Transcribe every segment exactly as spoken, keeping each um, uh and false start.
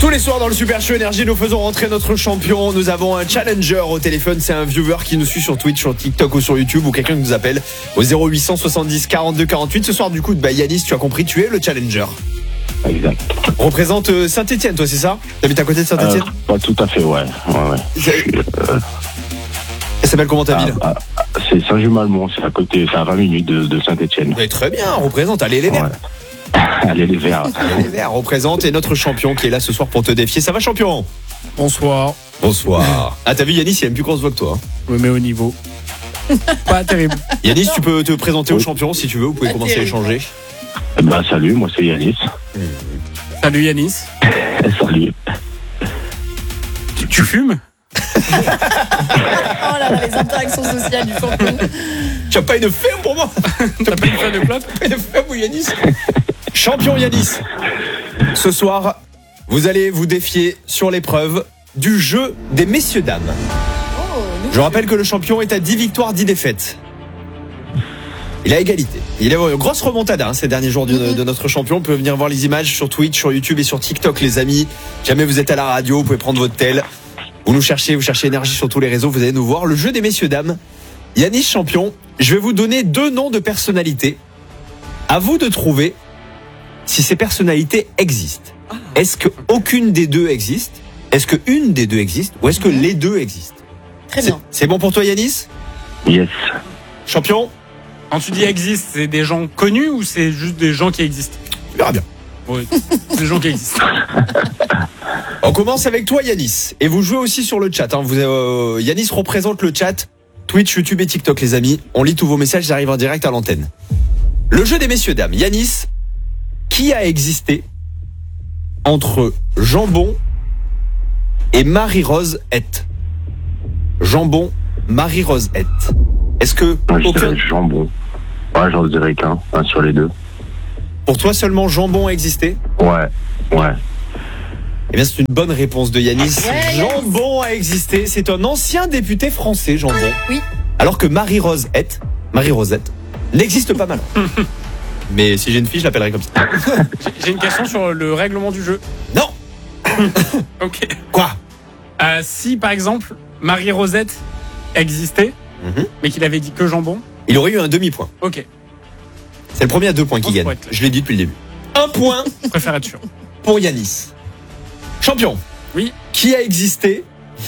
Tous les soirs dans le Super Show Énergie, nous faisons rentrer notre champion. Nous avons un challenger au téléphone. C'est un viewer qui nous suit sur Twitch, sur TikTok ou sur YouTube, ou quelqu'un qui nous appelle au zéro huit cent soixante-dix quarante-deux quarante-huit. Ce soir, du coup, bah, Yanis, tu as compris, tu es le challenger. Exact. Représente euh, Saint-Etienne, toi, c'est ça? T'habites à côté de Saint-Etienne? euh, Pas tout à fait, ouais. ouais, ouais. C'est... Euh, Elle s'appelle comment ta ah, ville? ah, C'est Saint-Just-Malmont, c'est à côté, c'est à vingt minutes de, de Saint-Etienne. Mais très bien, représente. Allez les Verts. Ouais. Allez les Verts. Allez les Verts, représente. Et notre champion qui est là ce soir pour te défier. Ça va, champion? Bonsoir. Bonsoir. Ah, t'as vu Yanis, il a une plus grosse voix que toi. Hein. Oui, mais au niveau. Pas terrible. Yanis, tu peux te présenter Oui. au champion si tu veux. Vous pouvez Pas commencer à terrible. échanger. Eh ben, salut, moi c'est Yanis. Salut Yanis. Salut. Tu, tu fumes? Oh là là, les interactions sociales du champion. Tu as pas une ferme pour moi? T'as pas une fin de clope? Une ferme ou Yanis? Champion Yanis. Ce soir, vous allez vous défier sur l'épreuve du jeu des messieurs-dames. Oh, Je rappelle que le champion est à dix victoires, dix défaites. Il a égalité. Il a une grosse remontada hein, ces derniers jours de, de notre champion. Vous pouvez venir voir les images sur Twitch, sur YouTube et sur TikTok, les amis. Jamais vous êtes à la radio, vous pouvez prendre votre tel. Vous nous cherchez, vous cherchez énergie sur tous les réseaux, vous allez nous voir. Le jeu des messieurs-dames. Yanis champion, je vais vous donner deux noms de personnalités. À vous de trouver si ces personnalités existent. Est-ce qu'aucune des deux existe? Est-ce qu'une des deux existe? Ou est-ce que les deux existent? très C'est, bien. c'est bon pour toi Yanis? Yes. Champion? Quand tu dis existe, c'est des gens connus ou c'est juste des gens qui existent? Tu verras bien. Oui, c'est des gens qui existent. On commence avec toi Yanis. Et vous jouez aussi sur le chat. Hein. Vous, euh, Yanis représente le chat. Twitch, YouTube et TikTok les amis. On lit tous vos messages, ils arrivent en direct à l'antenne. Le jeu des messieurs-dames. Yanis, qui a existé entre Jambon et Marie-Rose Hett? Jambon, Marie-Rose Hett. Est-ce que Moi, je aucun... dirais jambon. Ouais, j'en dirais qu'un, un sur les deux. pour toi seulement Jambon a existé? Ouais, ouais. Eh bien c'est une bonne réponse de Yanis. Ouais, Jambon a existé. C'est un ancien député français, Jambon. Oui. Alors que Marie-Rose Hett, Marie-Rosette, n'existe pas mal. Mais si j'ai une fille, je l'appellerai comme ça. J'ai- J'ai une question sur le règlement du jeu. Non. Ok. Quoi? Euh, si par exemple Marie-Rosette existait, Mhm. mais qu'il avait dit que jambon, Il aurait eu un demi-point. ok. C'est le premier à deux points qui Oh, gagne. faut être clair. Je l'ai dit depuis le début. Un point Je préfère être sûr. pour Yanis. Champion. Oui. Qui a existé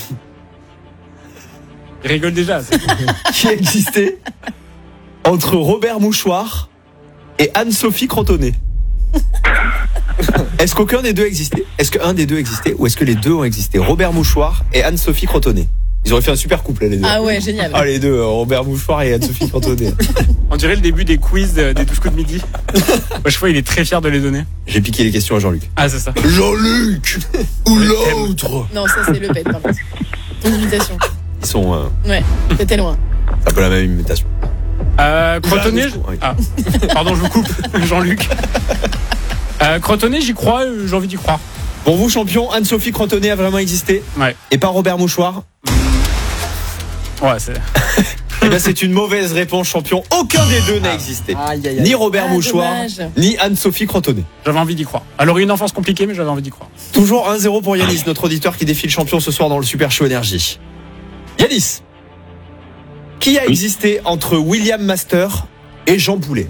Il rigole déjà. c'est- Qui a existé entre Robert Mouchoir et Anne-Sophie Crotonnet? Est-ce qu'aucun des deux existait? Est-ce qu'un des deux existait? Ou est-ce que les deux ont existé? Robert Mouchoir et Anne-Sophie Crotonnet. Ils auraient fait un super couple, les deux. Ah ouais, génial. Ah, les deux, euh, Robert Mouchoir et Anne-Sophie Crotonnet. On dirait le début des quiz euh, des douze coups de midi. Moi, je vois, il est très fier de les donner. J'ai piqué les questions à Jean-Luc. Ah, c'est ça. Jean-Luc ou l'autre? Non, ça c'est Le Pen, par contre. Ton imitation. Ils sont euh, Ouais, c'était loin. un peu la même imitation. Euh, Crotonnet. Oula, oui. Ah, pardon, je vous coupe, Jean-Luc. Euh, Crotonnet, j'y crois, euh, j'ai envie d'y croire. Pour vous, champion, Anne-Sophie Crotonnet a vraiment existé? Ouais. Et pas Robert Mouchoir? Ouais, c'est. Eh bien, c'est une mauvaise réponse, champion. Aucun des deux n'a existé. Aïe, aïe, Ni Robert Ah, Mouchoir, dommage. ni Anne-Sophie Crotonnet. J'avais envie d'y croire. Alors, une enfance compliquée, mais j'avais envie d'y croire. Toujours un zéro pour Yanis, notre auditeur qui défie le champion ce soir dans le Super Show Énergie. Yanis, qui a Oui. existé entre William Master et Jean Poulet?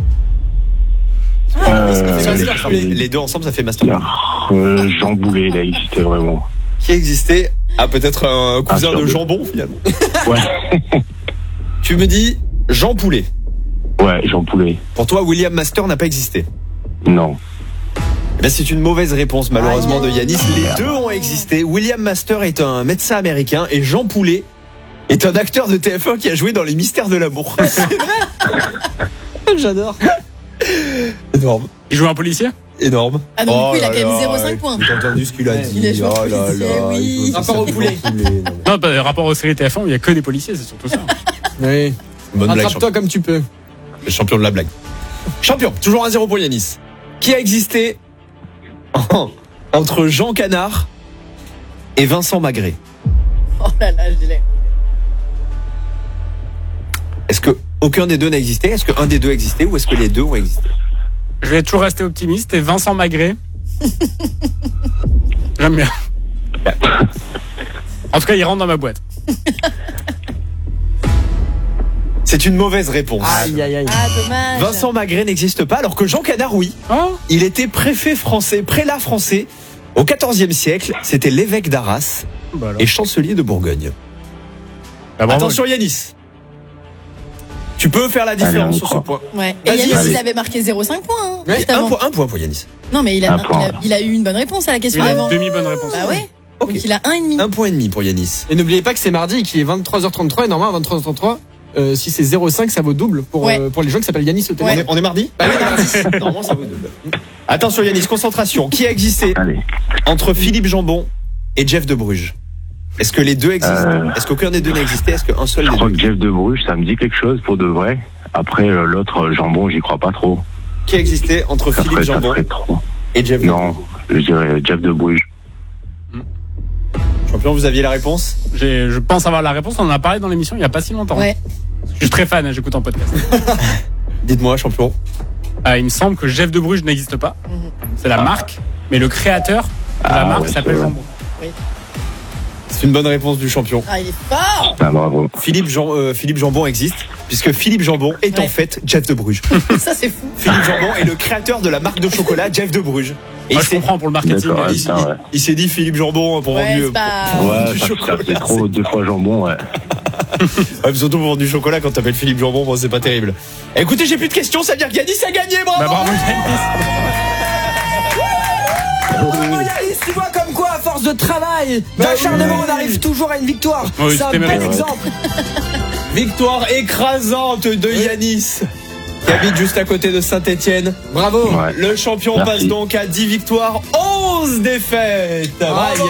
Euh, Ça veut je dire que vais les, les deux ensemble, ça fait Master. dire, euh, Jean Boulet, il a existé vraiment. Qui existait? Ah, peut-être un cousin Ah, de sur jambon, finalement. Ouais, Tu me dis Jean Poulet. ouais, Jean Poulet. Pour toi, William Master n'a pas existé. Non. Eh bien, c'est une mauvaise réponse, malheureusement, de Yanis. Les deux ont existé. William Master est un médecin américain et Jean Poulet est un acteur de T F un qui a joué dans Les Mystères de l'amour. C'est vrai? J'adore. Énorme. Il joue un policier? Énorme. Ah non, du coup, il a là quand même là, zéro virgule cinq points. J'ai entendu ce qu'il a dit. Il a joué Oh au là policier, là, oui. il faut- Rapport au poulet. Non, pas rapport aux séries T F un où il y a que des policiers, c'est surtout ça. Oui. Bonne blague, Rattrape-toi comme tu peux. champion. Champion de la blague. Champion, toujours un zéro pour Yanis. Qui a existé entre Jean Canard et Vincent Magret? Oh là là, je l'ai. Est-ce que aucun des deux n'a existé? Est-ce qu'un des deux existait ou est-ce que les deux ont existé? Je vais toujours rester optimiste. Et Vincent Magret, J'aime bien. En tout cas, il rentre dans ma boîte. C'est une mauvaise réponse. Aïe, aïe, aïe. Ah, dommage. Vincent Magret n'existe pas, alors que Jean Canard, oui. Oh, Il était préfet français, prélat français. Au quatorzième siècle, c'était l'évêque d'Arras bah alors. et chancelier de Bourgogne. Bah, bravo. Attention Yanis. Tu peux faire la différence Allez, on sur ce croit. point. Ouais. Et Vas-y, Yanis, allez. il avait marqué zéro virgule cinq points. Hein, Ouais, juste un, avant. point, un point pour Yanis. Non, mais il a, Un il, point. a, il a eu une bonne réponse à la question Il a d'avant. une demi-bonne réponse. Bah ouais. Ok. Donc il a un et demi. Un point et demi pour Yanis. Et n'oubliez pas que c'est mardi et qu'il est vingt-trois heures trente-trois et normalement à vingt-trois heures trente-trois, euh, si c'est zéro virgule cinq, ça vaut double pour, Ouais. euh, pour les gens qui s'appellent Yanis au On, téléphone. est, on est mardi Bah oui, mardi. Normalement, ça vaut double. Attention Yanis, concentration. Qui a existé Allez. entre Philippe Jambon et Jeff de Bruges? Est-ce que les deux existent? Euh, Est-ce qu'aucun des deux n'a existé? Est-ce qu'un seul Je des crois deux? que Jeff de Bruges, ça me dit quelque chose pour de vrai. Après, euh, l'autre, euh, Jambon, j'y crois pas trop. Qui a existé entre Ça Philippe ferait, ça Jambon ferait trop. et Jeff de Bruges? Non, je dirais Jeff de Bruges. Champion, vous aviez la réponse? J'ai- Je pense avoir la réponse. On en a parlé dans l'émission il n'y a pas si longtemps. Ouais. Je suis très fan, hein, j'écoute en podcast. Dites-moi, champion. Euh, il me semble que Jeff de Bruges n'existe pas. Mhm. C'est la marque, mais le créateur de la Ah, marque ouais, s'appelle c'est vrai. Jambon. C'est une bonne réponse du champion. Ah, il est fort. Ah, bravo. Philippe, Jean, euh, Philippe Jambon existe, puisque Philippe Jambon est en Ouais. fait Jeff de Bruges. Ça, c'est fou. Philippe Jambon est le créateur de la marque de chocolat Jeff de Bruges. Et Moi, il je s'est- comprends pour le marketing. D'accord, mais il, il- Ah, ouais. il s'est dit Philippe Jambon pour Ouais, vendre du, c'est pas- pour vendre Ouais, du ça, chocolat. ça fait trop deux fois Jambon, ouais. Ouais, surtout pour vendre du chocolat quand t'appelles Philippe Jambon, bon, c'est pas terrible. Écoutez, j'ai plus de questions, ça veut dire que Yanis a gagné, bravo! Bah, bravo, Yanis. Bravo Yanis, tu vois comme quoi, à force de travail, d'acharnement, on arrive toujours à une victoire. Oui, c'est un c'était bel mérité. exemple. Victoire écrasante de Yanis, qui habite juste à côté de Saint-Etienne. Bravo. Ouais. Le champion Merci. passe donc à dix victoires, onze défaites. Bravo.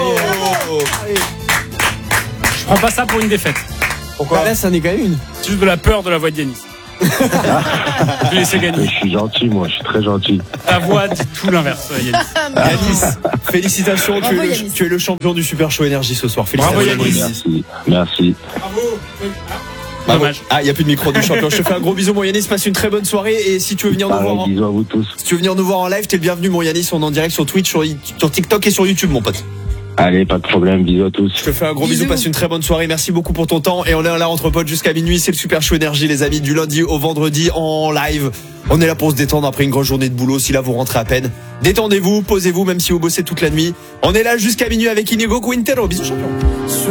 Je prends pas ça pour une défaite. Bah là, ça en est quand même une. C'est juste de la peur de la voix de Yanis. Je vais laisser Je gagner. suis gentil, moi, je suis très gentil. Ta voix dit tout l'inverse, Yanis. Yanis, félicitations, tu Bravo, es, le, Yanis. tu es le champion du Super Show Énergie ce soir. Félicitations. Bravo, Yanis. Merci. Merci. Bravo. Bravo. Dommage. Ah, il n'y a plus de micro du champion. Je te fais un gros bisou, mon Yanis. Passe une très bonne soirée. Et si tu veux venir nous Pareil, voir en, bisous à vous tous. si tu veux venir nous voir en live, t'es le bienvenu, mon Yanis. On est en direct sur Twitch, sur, sur TikTok et sur YouTube, mon pote. Allez, pas de problème, bisous à tous. Je te fais un gros bisou. Bisous. Passe une très bonne soirée. Merci beaucoup pour ton temps. Et on est là entre potes jusqu'à minuit. C'est le Super Show Énergie, les amis, du lundi au vendredi en live. On est là pour se détendre après une grosse journée de boulot. Si là vous rentrez à peine, détendez-vous, posez-vous, même si vous bossez toute la nuit. On est là jusqu'à minuit avec Inigo Quintero. Bisous, champion.